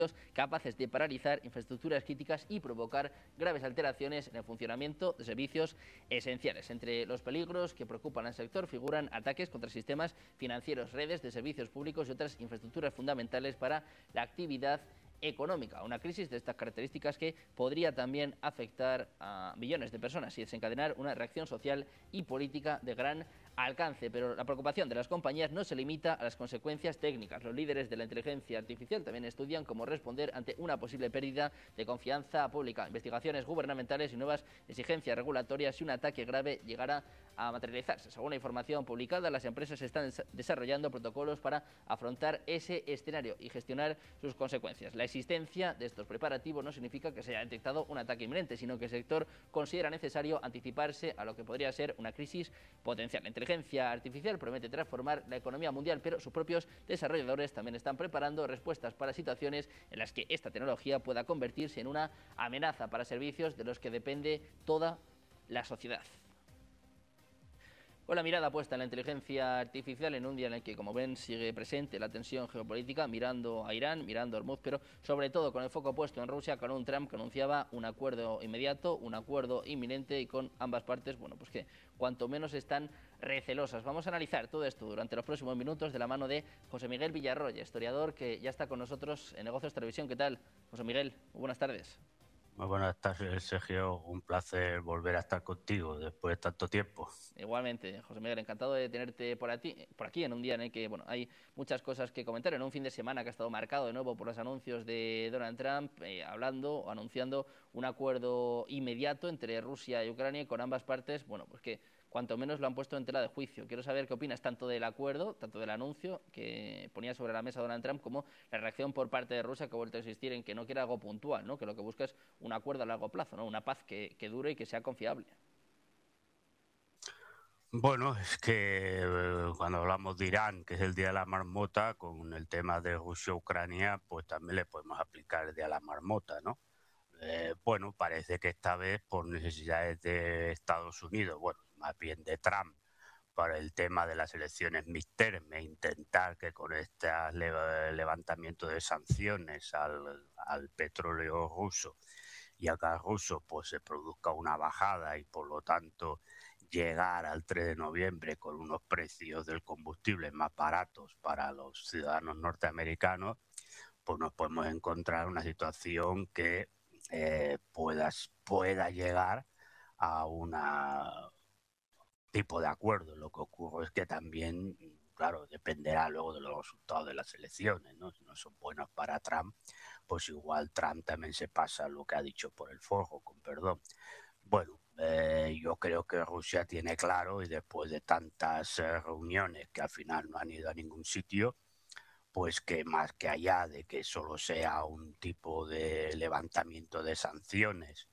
capaces de paralizar infraestructuras críticas y provocar graves alteraciones en el funcionamiento de servicios esenciales. Entre los peligros que preocupan al sector figuran ataques contra sistemas financieros, redes de servicios públicos y otras infraestructuras fundamentales para la actividad económica. Una crisis de estas características que podría también afectar a millones de personas y desencadenar una reacción social y política de gran alcance. Pero la preocupación de las compañías no se limita a las consecuencias técnicas. Los líderes de la inteligencia artificial también estudian cómo responder ante una posible pérdida de confianza pública, investigaciones gubernamentales y nuevas exigencias regulatorias si un ataque grave llegara a materializarse. Según la información publicada, las empresas están desarrollando protocolos para afrontar ese escenario y gestionar sus consecuencias. La existencia de estos preparativos no significa que se haya detectado un ataque inminente, sino que el sector considera necesario anticiparse a lo que podría ser una crisis potencial. La inteligencia artificial promete transformar la economía mundial, pero sus propios desarrolladores también están preparando respuestas para situaciones en las que esta tecnología pueda convertirse en una amenaza para servicios de los que depende toda la sociedad. Con la mirada puesta en la inteligencia artificial en un día en el que, como ven, sigue presente la tensión geopolítica, mirando a Irán, mirando a Hormuz, pero sobre todo con el foco puesto en Rusia, con un Trump que anunciaba un acuerdo inmediato, un acuerdo inminente y con ambas partes, bueno, pues que cuanto menos están recelosas. Vamos a analizar todo esto durante los próximos minutos de la mano de José Miguel Villarroya, historiador que ya está con nosotros en Negocios Televisión. ¿Qué tal, José Miguel? Muy buenas tardes. Muy buenas tardes, Sergio. Un placer volver a estar contigo después de tanto tiempo. Igualmente, José Miguel, encantado de tenerte por aquí en un día en el que bueno, hay muchas cosas que comentar, en un fin de semana que ha estado marcado de nuevo por los anuncios de Donald Trump, hablando o anunciando un acuerdo inmediato entre Rusia y Ucrania y con ambas partes, bueno, pues que cuanto menos lo han puesto en tela de juicio. Quiero saber qué opinas tanto del acuerdo, tanto del anuncio que ponía sobre la mesa Donald Trump, como la reacción por parte de Rusia, que ha vuelto a insistir en que no quiere algo puntual, ¿no? Que lo que busca es un acuerdo a largo plazo, ¿no? Una paz que dure y que sea confiable. Bueno, es que cuando hablamos de Irán, que es el Día de la Marmota, con el tema de Rusia-Ucrania, pues también le podemos aplicar el Día de la Marmota, ¿no? Bueno, parece que esta vez por necesidades de Estados Unidos, bueno, más bien de Trump, para el tema de las elecciones midterm e intentar que con este levantamiento de sanciones al petróleo ruso y al gas ruso pues se produzca una bajada y por lo tanto llegar al 3 de noviembre con unos precios del combustible más baratos para los ciudadanos norteamericanos, pues nos podemos encontrar una situación que pueda llegar a una tipo de acuerdo. Lo que ocurre es que también, claro, dependerá luego de los resultados de las elecciones, ¿no? Si no son buenos para Trump, pues igual Trump también se pasa lo que ha dicho por el forro, con perdón. Bueno, yo creo que Rusia tiene claro, y después de tantas reuniones que al final no han ido a ningún sitio, pues que más que allá de que solo sea un tipo de levantamiento de sanciones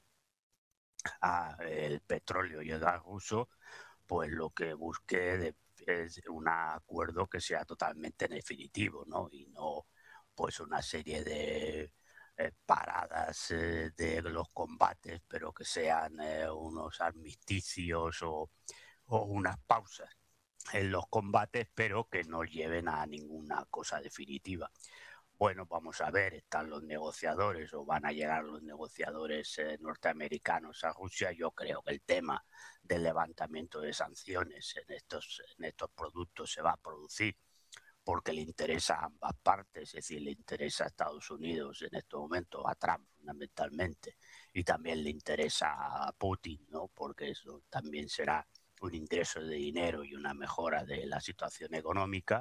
a el petróleo y el gas ruso, pues lo que busque es un acuerdo que sea totalmente definitivo, ¿no? Y no pues una serie de paradas de los combates, pero que sean unos armisticios o unas pausas en los combates, pero que no lleven a ninguna cosa definitiva. Bueno, vamos a ver, están los negociadores o van a llegar los negociadores norteamericanos a Rusia. Yo creo que el tema del levantamiento de sanciones en estos productos se va a producir porque le interesa a ambas partes, es decir, le interesa a Estados Unidos en estos momentos, a Trump fundamentalmente, y también le interesa a Putin, ¿no? Porque eso también será un ingreso de dinero y una mejora de la situación económica.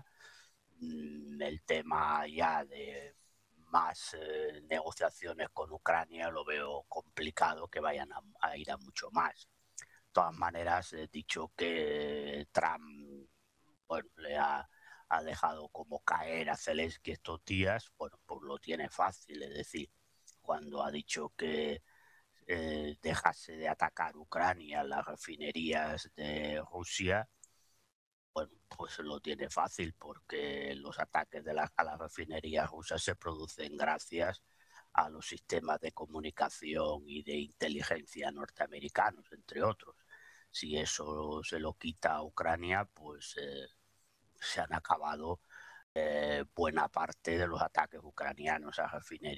El tema ya de más negociaciones con Ucrania lo veo complicado que vayan a ir a mucho más. De todas maneras, he dicho que Trump, bueno, ha dejado como caer a Zelensky estos días. Bueno, pues lo tiene fácil, es decir, cuando ha dicho que dejase de atacar Ucrania, las refinerías de Rusia, bueno, pues lo tiene fácil porque los ataques a las refinerías rusas se producen gracias a los sistemas de comunicación y de inteligencia norteamericanos, entre otros. Si eso se lo quita a Ucrania, pues se han acabado buena parte de los ataques ucranianos a refinerías